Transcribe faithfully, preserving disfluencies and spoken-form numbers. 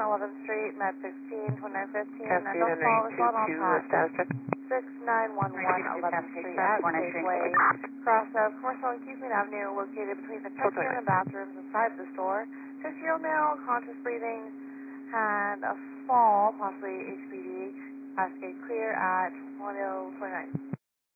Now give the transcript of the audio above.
eleventh Street, Med sixteen, twenty-nine fifteen. And Cascade don't on call eight us two on two, time. West six nine one one eleventh Street at Safeway. Cross of Commercial and Keeping Avenue, located between the kitchen and bathrooms inside the store. six-year-old male, conscious breathing, had a fall, possibly H P D. Cascade clear at ten twenty-nine.